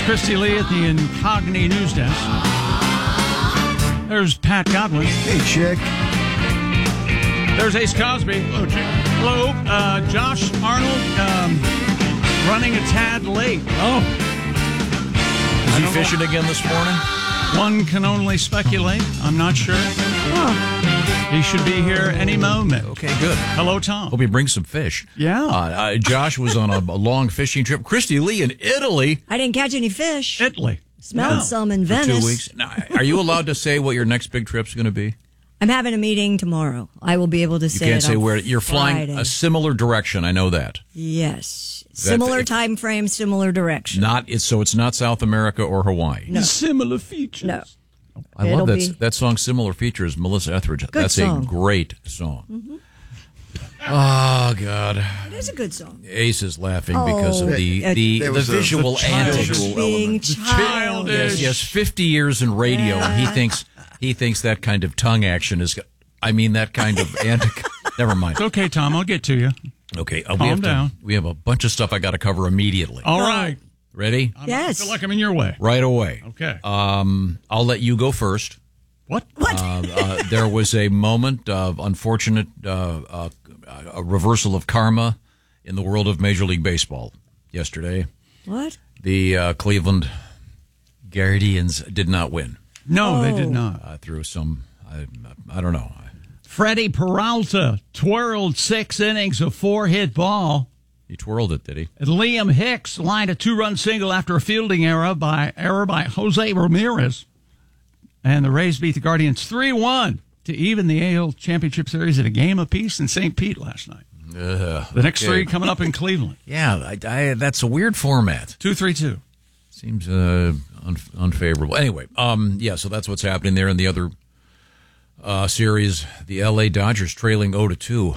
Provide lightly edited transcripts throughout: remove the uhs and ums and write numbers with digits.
Christy Lee at the Incogni News Desk. There's Pat Godwin. Hey, Chick. There's Ace Cosby. Hello, Chick. Hello. Josh Arnold running a tad late. Oh. Is he fishing again this morning? One can only speculate. I'm not sure. He should be here any moment. Okay, good. Hello, Tom. Hope he brings some fish. Yeah. Josh was on a long fishing trip. Christy Lee in Italy. I didn't catch any fish. Italy. Smelled some in For Venice. 2 weeks. Now, are you allowed to say what your next big trip's going to be? I'm having a meeting tomorrow. I will be able to say You can't it say on where. You're flying Friday. a similar direction. I know that. Yes. Similar time frame, similar direction. So it's not South America or Hawaii. No. Similar features. No. I It'll love be- that song. Similar Features, Melissa Etheridge. Good That's song. a great song. Mm-hmm. Oh God, It is a good song. Ace is laughing because of the There was visual antics. visual Being element. childish. Yes, 50 years in radio, and he thinks that kind of tongue action is. I mean, that kind of antic. Never mind. It's okay, Tom. I'll get to you. Okay, Calm down. we have a bunch of stuff I got to cover immediately. All right. Ready? Yes. I feel like I'm in your way. Right away. Okay. I'll let you go first. What? There was a moment of unfortunate a reversal of karma in the world of Major League Baseball yesterday. What? The Cleveland Guardians did not win No, they did not. through some, I don't know. Freddie Peralta twirled 6 innings of 4-hit ball. He twirled it, did he? And Liam Hicks lined a 2-run single after a fielding error by Jose Ramirez. And the Rays beat the Guardians 3-1 to even the AL Championship Series at a game apiece in St. Pete last night. The next 3 coming up in Cleveland. Yeah, that's a weird format. 2-3-2. Seems unfavorable. Anyway, so that's what's happening there in the other series. The L.A. Dodgers trailing 0-2.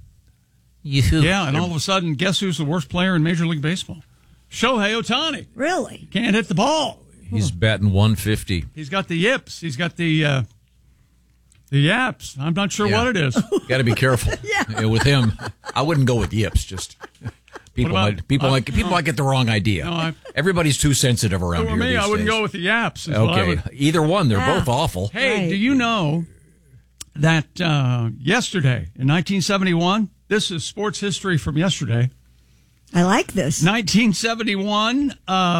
Yeah, and all of a sudden, guess who's the worst player in Major League Baseball? Shohei Ohtani. Really? Can't hit the ball. He's batting 150. He's got the yips. He's got the yaps. I'm not sure what it is. Got to be careful with him. I wouldn't go with yips. Just people might get the wrong idea. No, Everybody's too sensitive around For here. me, these I wouldn't days. go with the yaps. is what I Okay, would- either one. They're both awful. Hey, Right. do you know that yesterday in 1971? This is sports history from yesterday. I like this. 1971,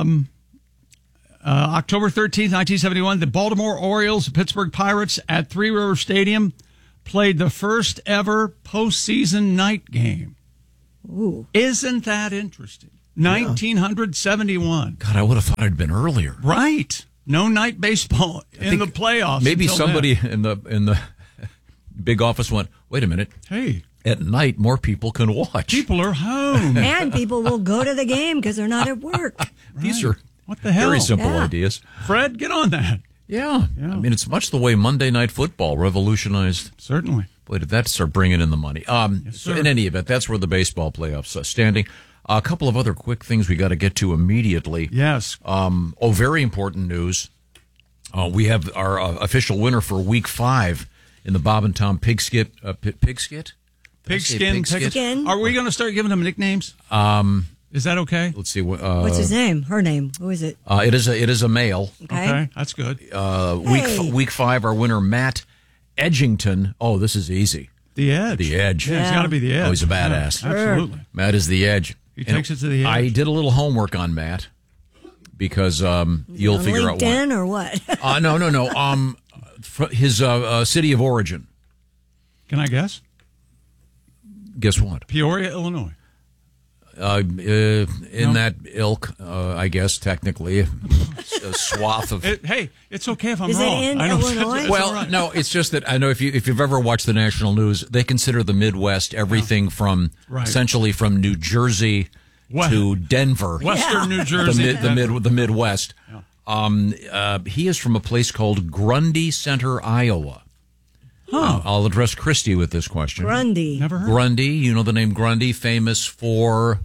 October 13th, 1971, the Baltimore Orioles and Pittsburgh Pirates at Three River Stadium played the first ever postseason night game. Ooh. Isn't that interesting? 1971. God, I would have thought it'd been earlier. Right. No night baseball in the playoffs. Maybe until somebody then. in the big office went, wait a minute. Hey, At night, more people can watch. people are home. And people will go to the game because they're not at work. These are What the hell? very simple Yeah. ideas. Fred, get on that. Yeah. I mean, it's much the way Monday Night Football revolutionized. Certainly. Boy, did that start bringing in the money. So sir. in any event, that's where the baseball playoffs are standing. A couple of other quick things we got to get to immediately. Yes. Very important news. We have our official winner for Week 5 in the Bob and Tom Pigskin. Pigskin? Pigskin. Are we going to start giving them nicknames? Is that okay? Let's see. What's his name? Her name? Who is it? It is a male. Okay. That's good. Week 5, our winner Matt Edgington. Oh, this is easy. The Edge. The Edge. Yeah, it's got to be the Edge. Oh, he's a badass. Yeah, absolutely. Matt is the Edge. He takes it to the edge. I did a little homework on Matt because you'll On figure out LinkedIn or what? why. No. His city of origin. Can I guess? Guess what? Peoria, Illinois. In that ilk, I guess technically, a swath of. Hey, it's okay if I'm Is it wrong. in I don't- Illinois? it's Well, all right. no, it's just that I know if you've ever watched the national news, they consider the Midwest everything from Right. essentially from New Jersey What? to Denver, Western New Jersey. the Midwest. He is from a place called Grundy Center, Iowa. I'll address Christy with this question. Grundy. Never heard. Grundy, you know the name Grundy, famous for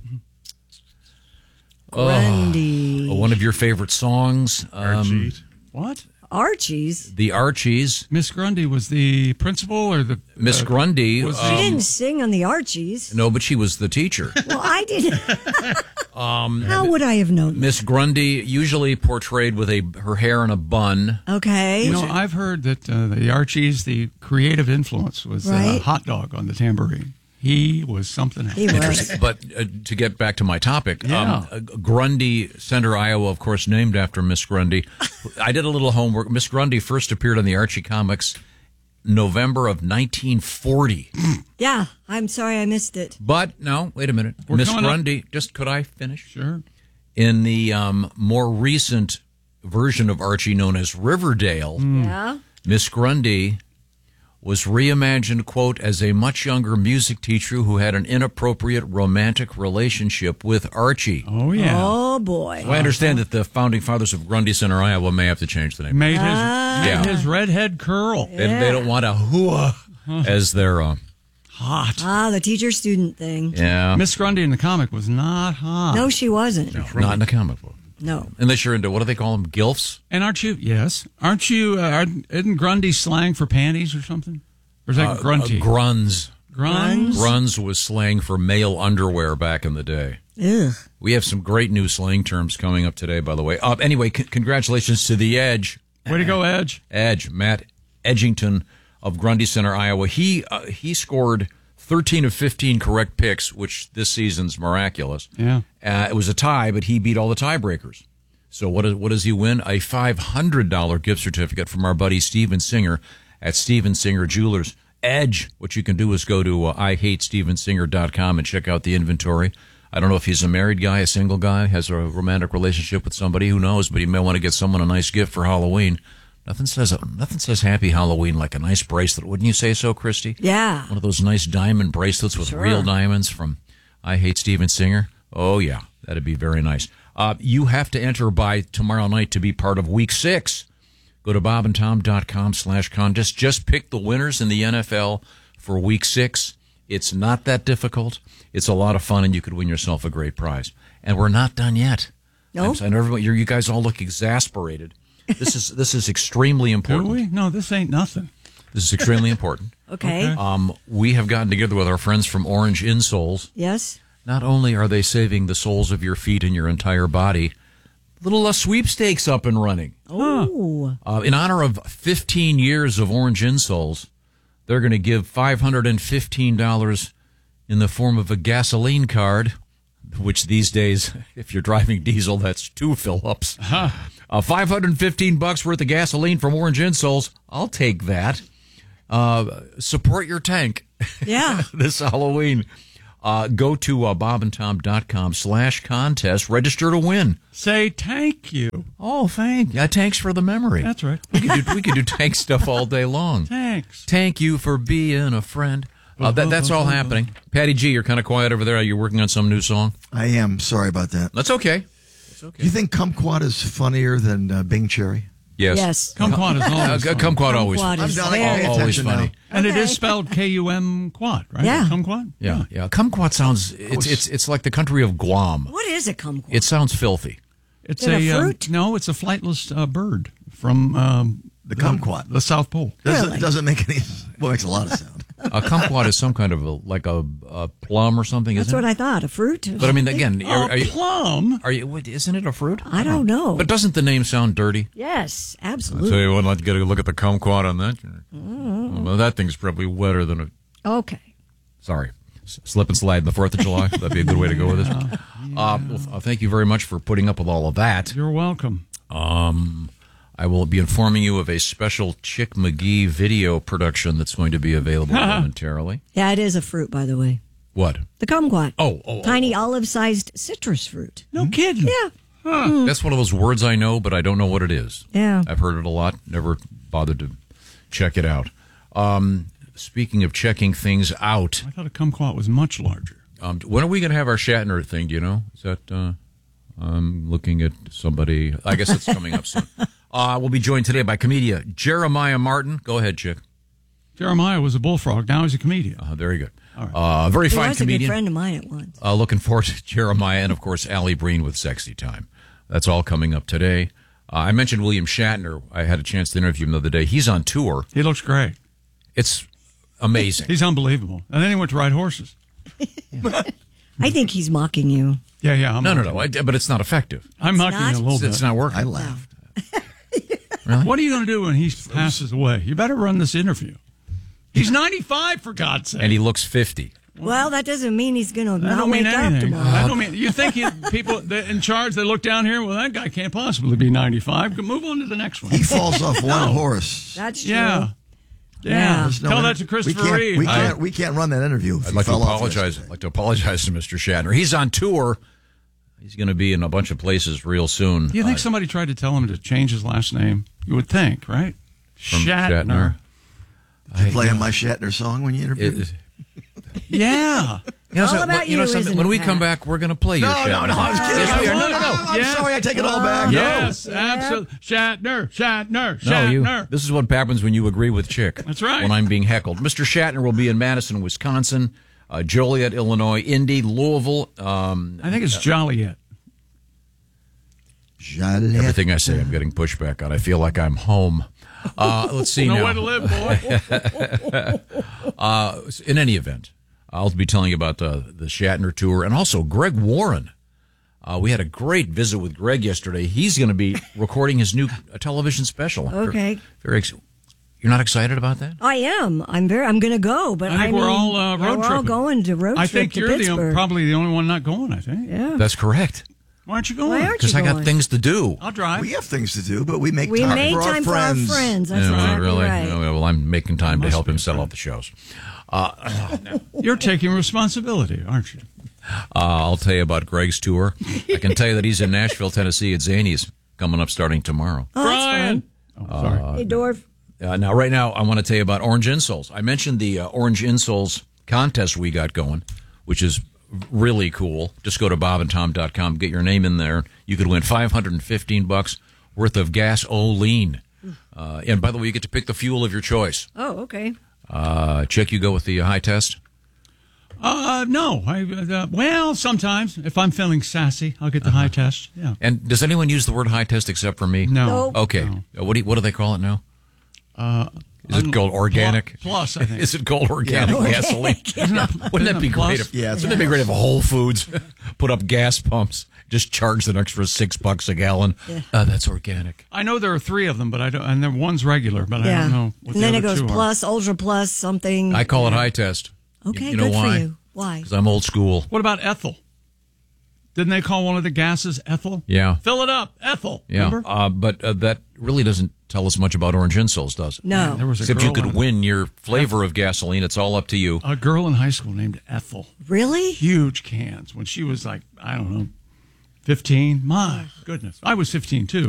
Grundy. one of your favorite songs, What? Archie's. the Archies. Miss Grundy was the principal or the Miss Grundy. was She didn't sing on the Archies. No, but she was the teacher. Well, I didn't. How would I have known? Miss Grundy, usually portrayed with her hair in a bun. Okay. You know, I've heard that the Archies, the creative influence was Right. Hot Dog on the tambourine. He was something else. He was. But to get back to my topic, Yeah. Grundy Center, Iowa, of course, named after Miss Grundy. I did a little homework. Miss Grundy first appeared on the Archie comics November of 1940. Yeah, I'm sorry I missed it. But no, wait a minute. We're Miss coming up. Grundy, could I finish? Sure. In the more recent version of Archie known as Riverdale, Yeah. Miss Grundy was reimagined, quote, as a much younger music teacher who had an inappropriate romantic relationship with Archie. Oh, yeah. Oh, boy. So I understand that the founding fathers of Grundy Center, Iowa may have to change the name. Made his redhead curl. They don't want a hooah as their... Hot. Ah, the teacher-student thing. yeah, Miss Grundy in the comic was not hot. No, she wasn't. not in the comic book. No. Unless you're into, what do they call them, gilfs? And aren't you, isn't Grundy slang for panties or something? Or is that grunty? Gruns. Gruns? Gruns was slang for male underwear back in the day. Ugh. We have some great new slang terms coming up today, by the way. Anyway, congratulations to the Edge. Way to go, Edge. Edge, Matt Edgington of Grundy Center, Iowa. He scored 13 of 15 correct picks, which this season's miraculous. Yeah. It was a tie, but he beat all the tiebreakers. So what does he win? A $500 gift certificate from our buddy Steven Singer at Steven Singer Jewelers. Edge, what you can do is go to IHateStevenSinger.com and check out the inventory. I don't know if he's a married guy, a single guy, has a romantic relationship with somebody, who knows, but he may want to get someone a nice gift for Halloween. Nothing says Happy Halloween like a nice bracelet. Wouldn't you say so, Christy? Yeah. One of those nice diamond bracelets with real diamonds from I Hate Steven Singer. Oh, yeah, that'd be very nice. You have to enter by tomorrow night to be part of Week 6. Go to bobandtom.com/contest. Just pick the winners in the NFL for Week 6. It's not that difficult. It's a lot of fun, and you could win yourself a great prize. And we're not done yet. No. I know everybody, you guys all look exasperated. This is extremely Do important. we? No, this ain't nothing. This is extremely important. Okay. We have gotten together with our friends from Orange Insoles. Yes. Not only are they saving the soles of your feet and your entire body, little sweepstakes up and running. Oh. In honor of 15 years of Orange Insoles, they're going to give $515 in the form of a gasoline card, which these days, if you're driving diesel, that's 2 fill-ups. $515 worth of gasoline from Orange Insoles. I'll take that. Support your tank. Yeah. This Halloween. Go to bobandtom.com/contest. Register to win. Say thank you. Oh, thanks for the memory. That's right. We could do tank stuff all day long. Thanks. Thank you for being a friend. That's all happening. Patty G, you're kind of quiet over there. Are you working on some new song? I am. Sorry about that. That's okay. Do you think Kumquat is funnier than Bing Cherry? Yes. Yes. Kumquat is always funny. Kumquat always Kumquat is I'm very- paying always attention funny. now. And it Okay. is spelled Kumquat, right? Yeah. Kumquat? Yeah. Kumquat sounds it's like the country of Guam. What is a kumquat? It sounds filthy. It's Is it a fruit? No, it's a flightless bird from The kumquat. the South Pole. Really? Doesn't make any. Well, it makes a lot of sound. A kumquat is some kind of like a plum or something, That's isn't what it? I thought. A fruit? But I mean, again, are you? Plum? Isn't it a fruit? I don't know. But doesn't the name sound dirty? Yes, I'll absolutely. tell you what, let's get a look at the kumquat on that. Well, that thing's probably wetter than a... Okay. Sorry. Slip and slide in the 4th of July. That'd be a good way to go with this. Thank you very much for putting up with all of that. You're welcome. I will be informing you of a special Chick McGee video production that's going to be available momentarily. Yeah, it is a fruit, by the way. What? The kumquat. Oh. Tiny olive-sized citrus fruit. No kidding. Yeah. That's one of those words I know, but I don't know what it is. Yeah. I've heard it a lot, never bothered to check it out. Speaking of checking things out, I thought a kumquat was much larger. when are we going to have our Shatner thing? Do you know? Is that? I'm looking at somebody. I guess it's coming up soon. We'll be joined today by comedian Jeremiah Martin. Go ahead, Chick. Jeremiah was a bullfrog. Now he's a comedian. Very good. All very He fine was a good comedian. friend of mine at once. Looking forward to Jeremiah and, of course, Allie Breen with Sexy Time. That's all coming up today. I mentioned William Shatner. I had a chance to interview him the other day. He's on tour. He looks great. It's amazing. He's unbelievable. And then he went to ride horses. I think he's mocking you. Yeah. No. But it's not effective. I'm mocking not? you a little bit. It's not working. I laughed. What are you going to do when he passes away? You better run this interview. He's 95, for God's sake. And he looks 50. Well, that doesn't mean he's going to That not don't mean wake up anything. tomorrow. That don't mean. You think people in charge, they look down here, well, that guy can't possibly be 95. Move on to the next one. He falls off one horse. That's true. Yeah. There's no Tell inter- that to Christopher Reeve. We can't run that interview. if I'd he like to fell off apologize. yesterday. I'd like to apologize to Mr. Shatner. He's on tour. He's going to be in a bunch of places real soon. You think somebody tried to tell him to change his last name? You would think, right? From Shatner. Did you play my Shatner song when you interviewed? Yeah. All about you, something? isn't When it, we Pat? come back, we're going to play your No, Shatner. I was kidding. Yes, we are. No. I'm Yes. sorry, I take it all back. Yes, absolutely. Shatner. No, this is what happens when you agree with Chick. That's right. When I'm being heckled. Mr. Shatner will be in Madison, Wisconsin, Joliet, Illinois, Indy, Louisville. I think it's Joliet. Joliet. Everything I say, I'm getting pushback on. I feel like I'm home. Let's see now. Nowhere to live, boy. In any event, I'll be telling you about the Shatner tour and also Greg Warren. We had a great visit with Greg yesterday. He's going to be recording his new television special. Okay. You're not excited about that? I am. I'm going to go, but I think we're all road we're all tripping. going to road I trip think to you're Pittsburgh. probably the only one not going, I think. Yeah. That's correct. Why aren't you going? Why aren't you Because I got going? things to do. I'll drive. We have things to do, but we make We time made for time for our friends. That's Yeah, exactly really? right. Oh, well, I'm making time to Must help be him a settle friend. up the shows. You're taking responsibility, aren't you? I'll tell you about Greg's tour. I can tell you that he's in Nashville, Tennessee at Zany's coming up starting tomorrow. Oh, that's Brian. fun. Oh, sorry. Hey, Dorf. Now, right now, I want to tell you about Orange Insoles. I mentioned the Orange Insoles contest we got going, which is really cool. Just go to bobandtom.com, get your name in there. You could win $515 worth of gasoline. And by the way, you get to pick the fuel of your choice. Oh, okay. Chick, you go with the high test? No. Well, sometimes if I'm feeling sassy, I'll get the high test. Yeah. And does anyone use the word high test except for me? No. Nope. Okay. No. What do they call it now? Is it called organic? Plus, I think. Is it called organic gasoline? Wouldn't that be great? If, Yeah, it's wouldn't that be great if Whole Foods put up gas pumps, just charged an extra $6 a gallon? That's organic. I know there are 3 of them, but I don't. And then one's regular, but I Yeah. don't know. What And then the it goes other 2 are. plus, ultra plus, something. I call it high test. Okay, you know good why? for you. Why? Because I'm old school. What about ethyl? Didn't they call one of the gases ethyl? Yeah. Fill it up, ethyl. Yeah. Remember? But that really doesn't tell us much about Orange Insoles, does it? No. There was a Except girl you could in- win your flavor of gasoline. It's all up to you. a girl in high school named Ethel. Really? Huge cans when she was like, I don't know, 15. My goodness. I was 15 too.